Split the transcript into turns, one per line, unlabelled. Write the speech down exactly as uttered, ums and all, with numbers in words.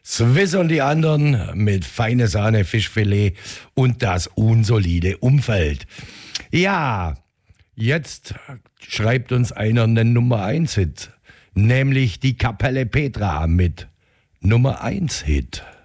Swiss und die anderen mit feine Sahne, Fischfilet und das unsolide Umfeld. Ja, jetzt schreibt uns einer einen Nummer eins Hit, nämlich die Kapelle Petra mit Nummer eins Hit.